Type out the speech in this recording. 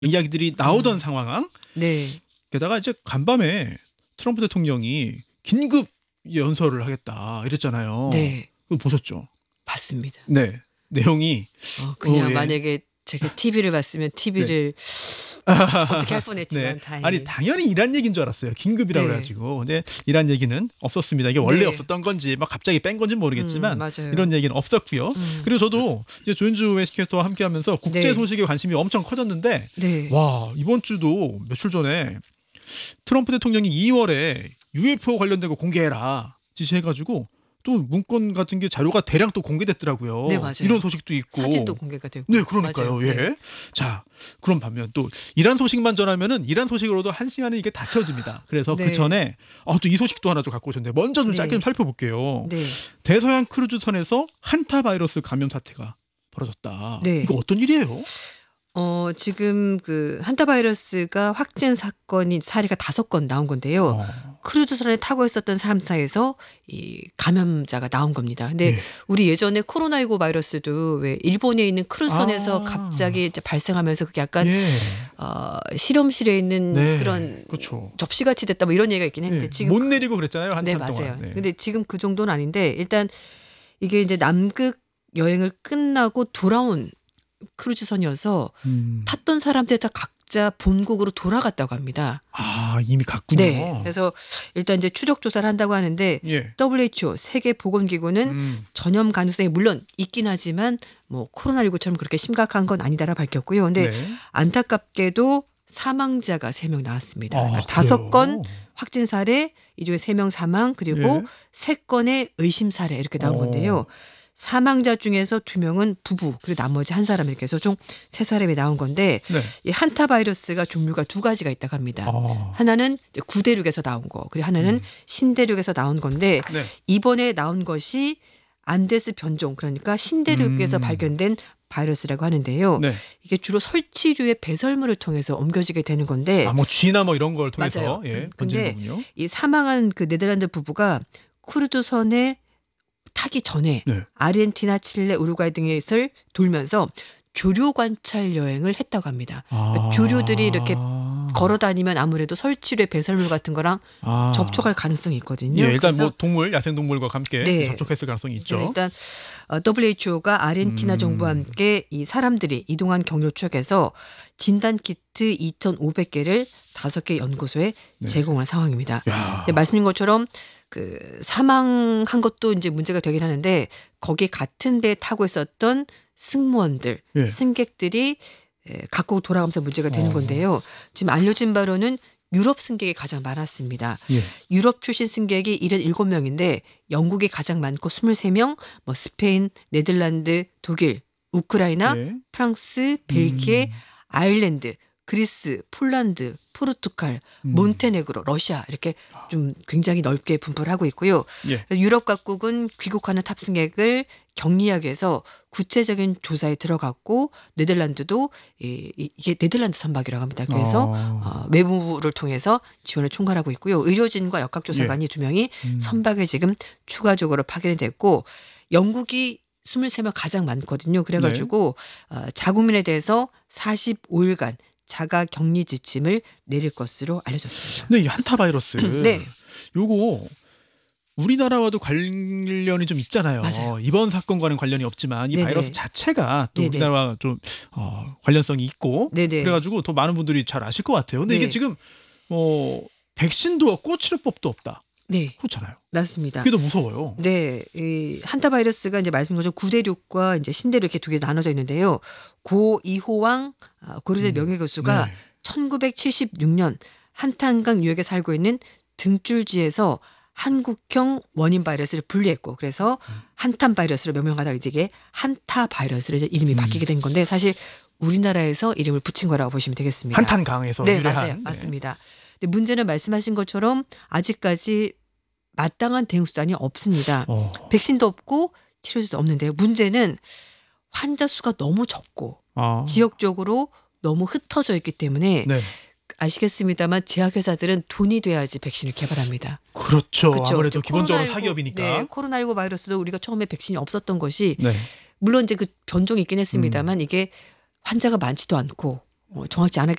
이야기들이 나오던 상황. 네. 게다가 이제 간밤에 트럼프 대통령이 긴급 연설을 하겠다 이랬잖아요. 네. 그거 보셨죠? 봤습니다. 네. 내용이 그냥 예. 만약에 제가 TV를 봤으면 TV를 어떻게 할 뻔했지만 네. 다행히. 아니 당연히 이란 얘기인 줄 알았어요. 긴급이라고 네. 그래가지고. 근데 이란 얘기는 없었습니다. 이게 원래 네. 없었던 건지 막 갑자기 뺀 건지 모르겠지만 맞아요. 이런 얘기는 없었고요. 그리고 저도 이제 조윤주 웨스캐스터와 함께하면서 국제 네. 소식에 관심이 엄청 커졌는데 네. 와 이번 주도 며칠 전에 트럼프 대통령이 2월에 UFO 관련된 거 공개해라 지시해가지고 또 문건 같은 게 자료가 대량 또 공개됐더라고요. 네, 맞아요. 이런 소식도 있고 사진도 공개가 되고. 네, 그러니까요. 맞아요. 예. 네. 자, 그럼 반면 또 이란 소식만 전하면은 이란 소식으로도 한 시간에 이게 다 채워집니다. 그래서 네. 그 전에 또 이 소식도 하나 좀 갖고 오셨는데 먼저 좀 네. 짧게 좀 살펴볼게요. 네. 대서양 크루즈선에서 한타 바이러스 감염 사태가 벌어졌다. 네. 이거 어떤 일이에요? 지금 그 한타 바이러스가 확진 사례가 5건 나온 건데요. 크루즈선에 타고 있었던 사람 사이에서 이 감염자가 나온 겁니다. 근데 네. 우리 예전에 코로나19 바이러스도 왜 일본에 있는 크루즈선에서 아. 갑자기 이제 발생하면서 그게 약간 예. 실험실에 있는 네. 그런 그렇죠. 접시같이 됐다 뭐 이런 얘기가 있긴 했는데 예. 지금 못 내리고 그랬잖아요. 한참 네, 동안. 맞아요. 네. 근데 지금 그 정도는 아닌데 일단 이게 이제 남극 여행을 끝나고 돌아온 크루즈선이어서 탔던 사람들 다 각자 본국으로 돌아갔다고 합니다. 이미 갔군요. 네. 그래서 일단 이제 추적 조사를 한다고 하는데 예. WHO 세계보건기구는 전염 가능성이 물론 있긴 하지만 뭐 코로나19처럼 그렇게 심각한 건 아니다라 밝혔고요. 근데 네. 안타깝게도 사망자가 3명 나왔습니다. 그러니까 그래요? 5건 확진 사례, 이 중에 3명 사망, 그리고 예. 3건의 의심 사례 이렇게 나온 건데요. 사망자 중에서 2명은 부부, 그리고 나머지 한 사람 이렇게 해서 총 3사람이 나온 건데 네. 이 한타 바이러스가 종류가 2가지가 있다고 합니다. 하나는 이제 구대륙에서 나온 거, 그리고 하나는 신대륙에서 나온 건데 네. 이번에 나온 것이 안데스 변종, 그러니까 신대륙에서 발견된 바이러스라고 하는데요. 네. 이게 주로 설치류의 배설물을 통해서 옮겨지게 되는 건데 뭐 쥐나 뭐 이런 걸 통해서 맞아요. 예, 근데 번지는군요. 이 사망한 그 네덜란드 부부가 크루즈선에 타기 전에 네. 아르헨티나, 칠레, 우루과이 등에서 돌면서 조류 관찰 여행을 했다고 합니다. 조류들이 이렇게 걸어 다니면 아무래도 설치류의 배설물 같은 거랑 접촉할 가능성이 있거든요. 예, 일단 그래서 뭐 동물, 야생 동물과 함께 네. 접촉했을 가능성이 있죠. 네, 일단 WHO가 아르헨티나 정부와 함께 이 사람들이 이동한 경로 추적해서 진단 키트 2,500개를 5개 연구소에 제공한 상황입니다. 네, 말씀인 것처럼 그 사망한 것도 이제 문제가 되긴 하는데 거기 같은 배 타고 있었던 승무원들, 예. 승객들이 각국 돌아가면서 문제가 되는 건데요. 지금 알려진 바로는 유럽 승객이 가장 많았습니다. 예. 유럽 출신 승객이 77명인데 영국이 가장 많고 23명, 뭐 스페인, 네덜란드, 독일, 우크라이나, 예. 프랑스, 벨기에, 아일랜드, 그리스, 폴란드, 포르투갈, 몬테네그로, 러시아 이렇게 좀 굉장히 넓게 분포를 하고 있고요. 예. 유럽 각국은 귀국하는 탑승객을 격리하기 위해서 구체적인 조사에 들어갔고 네덜란드도 이게 네덜란드 선박이라고 합니다. 그래서 외부를 통해서 지원을 총괄하고 있고요. 의료진과 역학조사관이 2명이 선박에 지금 추가적으로 파견이 됐고 영국이 23명 가장 많거든요. 그래가지고 자국민에 대해서 45일간 자가 격리 지침을 내릴 것으로 알려졌습니다. 근데 이 한타 바이러스 네. 요거 우리나라와도 관련이 좀 있잖아요. 맞아요. 이번 사건과는 관련이 없지만 이 네네. 바이러스 자체가 또 네네. 우리나라와 좀 관련성이 있고 네네. 그래가지고 더 많은 분들이 잘 아실 것 같아요. 근데 네. 이게 지금 백신도 없고 치료법도 없다. 네, 그렇잖아요. 맞습니다. 그게 더 무서워요. 네, 이 한타 바이러스가 이제 말씀인 것처럼 구대륙과 이제 신대륙 이렇게 2개 나눠져 있는데요. 고 이호왕 고려대 명예교수가 네. 1976년 한탄강 유역에 살고 있는 등줄지에서 한국형 원인 바이러스를 분리했고 그래서 한탄 바이러스로 명명하다가 이제 한타 바이러스로 이제 이름이 바뀌게 된 건데 사실 우리나라에서 이름을 붙인 거라고 보시면 되겠습니다. 한탄강에서 네, 유래한. 맞아요. 맞습니다. 근데 문제는 말씀하신 것처럼 아직까지 마땅한 대응 수단이 없습니다. 백신도 없고 치료제도 없는데요. 문제는 환자 수가 너무 적고 지역적으로 너무 흩어져 있기 때문에 네. 아시겠습니다만 제약회사들은 돈이 돼야지 백신을 개발합니다. 그렇죠. 그렇죠. 아무래도 이제 기본적으로 코로나19, 사기업이니까. 네, 코로나19 바이러스도 우리가 처음에 백신이 없었던 것이 네. 물론 이제 그 변종이 있긴 했습니다만 이게 환자가 많지도 않고 정확지 않았기